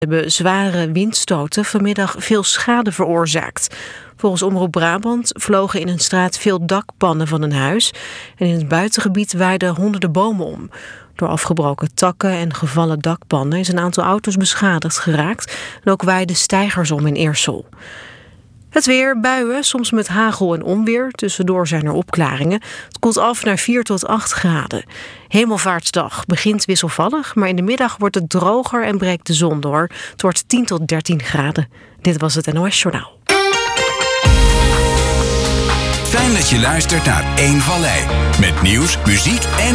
hebben zware windstoten vanmiddag veel schade veroorzaakt. Volgens Omroep Brabant vlogen in een straat veel dakpannen van een huis en in het buitengebied waaiden honderden bomen om. Door afgebroken takken en gevallen dakpannen is een aantal auto's beschadigd geraakt en ook waaiden steigers om in Eersel. Het weer, buien, soms met hagel en onweer. Tussendoor zijn er opklaringen. Het koelt af naar 4 tot 8 graden. Hemelvaartsdag begint wisselvallig, maar in de middag wordt het droger en breekt de zon door. Het wordt 10 tot 13 graden. Dit was het NOS Journaal. Fijn dat je luistert naar Eén Vallei. Met nieuws, muziek en